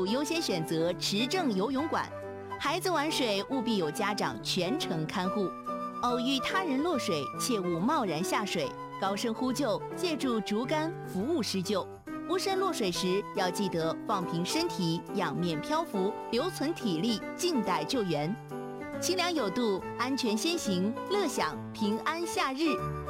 主优先选择持证游泳馆，孩子玩水务必有家长全程看护。偶遇他人落水，切勿贸然下水，高声呼救，借助竹竿服务施救。无声落水时，要记得放平身体，仰面漂浮，留存体力，静待救援。清凉有度，安全先行，乐享平安夏日。